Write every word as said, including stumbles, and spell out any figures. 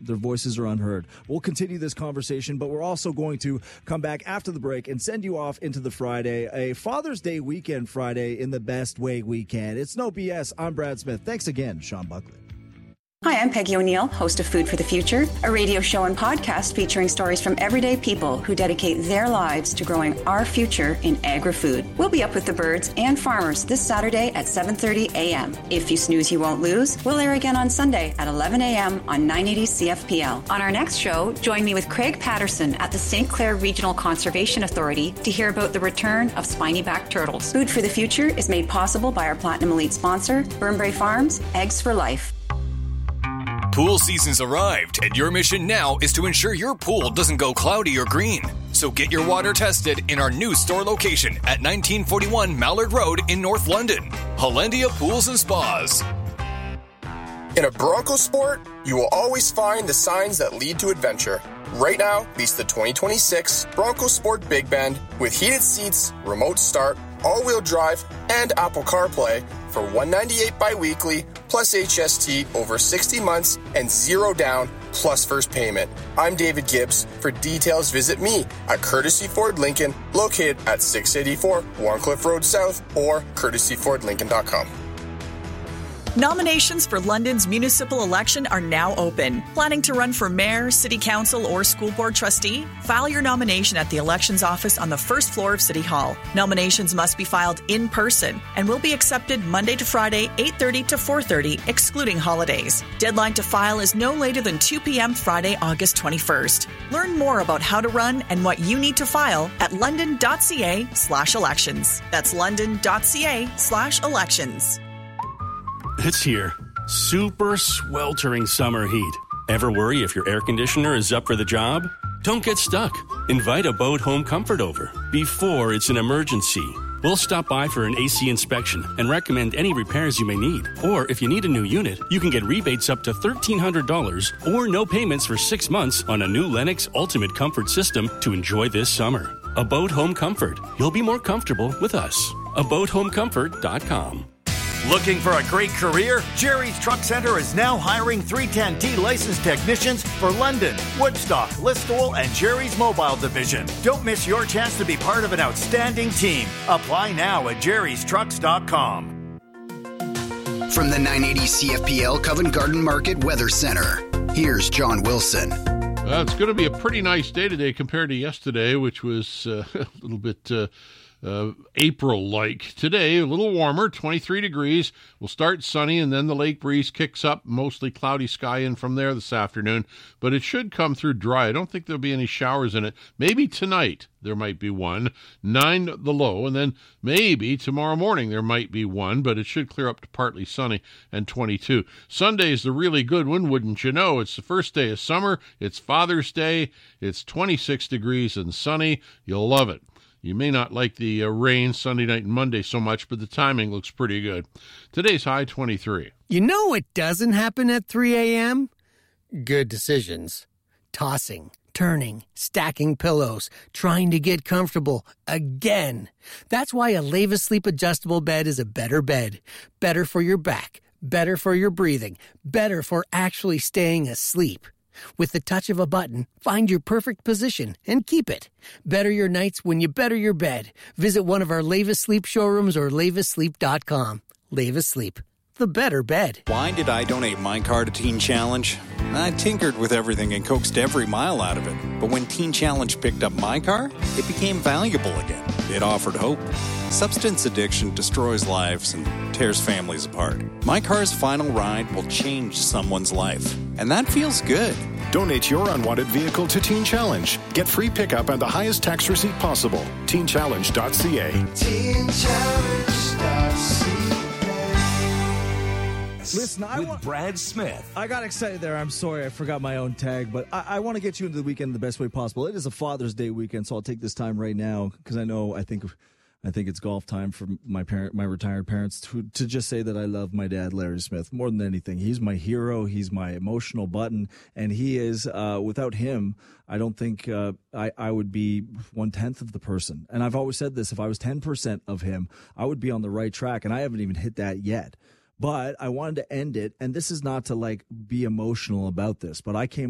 Their voices are unheard. We'll continue this conversation, but we're also going to come back after the break and send you off into the Friday, a Father's Day weekend Friday in the best way we can. It's no B S. I'm Brad Smith. Thanks again, Sean Buckley. Hi, I'm Peggy O'Neill, host of Food for the Future, a radio show and podcast featuring stories from everyday people who dedicate their lives to growing our future in agri-food. We'll be up with the birds and farmers this Saturday at seven thirty a.m. If you snooze, you won't lose. We'll air again on Sunday at eleven a.m. on nine eighty C F P L. On our next show, join me with Craig Patterson at the Saint Clair Regional Conservation Authority to hear about the return of spiny-backed turtles. Food for the Future is made possible by our Platinum Elite sponsor, Burnbrae Farms, Eggs for Life. Pool season's arrived, and your mission now is to ensure your pool doesn't go cloudy or green. So get your water tested in our new store location at nineteen forty-one Mallard Road in North London. Hollandia Pools and Spas. In a Bronco sport, you will always find the signs that lead to adventure. Right now, lease the twenty twenty-six Bronco Sport Big Bend with heated seats, remote start, all-wheel drive, and Apple CarPlay for one hundred ninety-eight dollars bi-weekly plus H S T over sixty months and zero down plus first payment. I'm David Gibbs. For details, visit me at Courtesy Ford Lincoln, located at six eighty-four Warncliffe Road South or courtesy ford lincoln dot com. Nominations for London's municipal election are now open. Planning to run for mayor, city council, or school board trustee? File your nomination at the elections office on the first floor of City Hall. Nominations must be filed in person and will be accepted Monday to Friday, eight thirty to four thirty, excluding holidays. Deadline to file is no later than two p.m. Friday, August twenty-first. Learn more about how to run and what you need to file at london.ca slash elections. That's london.ca slash elections. It's here. Super sweltering summer heat. Ever worry if your air conditioner is up for the job? Don't get stuck. Invite Abode Home Comfort over before it's an emergency. We'll stop by for an A C inspection and recommend any repairs you may need. Or if you need a new unit, you can get rebates up to thirteen hundred dollars or no payments for six months on a new Lennox Ultimate Comfort system to enjoy this summer. Abode Home Comfort. You'll be more comfortable with us. abode home comfort dot com. Looking for a great career? Jerry's Truck Center is now hiring three ten T licensed technicians for London, Woodstock, Listowel, and Jerry's Mobile Division. Don't miss your chance to be part of an outstanding team. Apply now at jerrys trucks dot com. From the nine eighty C F P L Covent Garden Market Weather Center, here's John Wilson. Well, it's going to be a pretty nice day today compared to yesterday, which was uh, a little bit... Uh, Uh, April-like. Today, a little warmer, twenty-three degrees. We'll start sunny, and then the lake breeze kicks up, mostly cloudy sky in from there this afternoon. But it should come through dry. I don't think there'll be any showers in it. Maybe tonight there might be one. Nine the low, and then maybe tomorrow morning there might be one, but it should clear up to partly sunny and twenty-two. Sunday is the really good one, wouldn't you know? It's the first day of summer. It's Father's Day. It's twenty-six degrees and sunny. You'll love it. You may not like the uh, rain Sunday night and Monday so much, but the timing looks pretty good. Today's high twenty-three. You know what doesn't happen at three a.m.? Good decisions. Tossing, turning, stacking pillows, trying to get comfortable again. That's why a Leva Sleep Adjustable Bed is a better bed. Better for your back, better for your breathing, better for actually staying asleep. With the touch of a button, find your perfect position and keep it. Better your nights when you better your bed. Visit one of our Leva Sleep showrooms or leva sleep dot com. Leva Sleep, the better bed. Why did I donate my car to Teen Challenge? I tinkered with everything and coaxed every mile out of it. But when Teen Challenge picked up my car, it became valuable again. It offered hope. Substance addiction destroys lives and tears families apart. My car's final ride will change someone's life. And that feels good. Donate your unwanted vehicle to Teen Challenge. Get free pickup and the highest tax receipt possible. teen challenge dot c a. teen challenge dot c a. Listen, I with want Brad Smith. I got excited there. I'm sorry, I forgot my own tag, but I, I want to get you into the weekend the best way possible. It is a Father's Day weekend, so I'll take this time right now because I know I think I think it's golf time for my parent, my retired parents to to just say that I love my dad, Larry Smith, more than anything. He's my hero. He's my emotional button, and he is. Uh, without him, I don't think uh, I I would be one tenth of the person. And I've always said this: if I was ten percent of him, I would be on the right track, and I haven't even hit that yet. But I wanted to end it, and this is not to like be emotional about this, but I came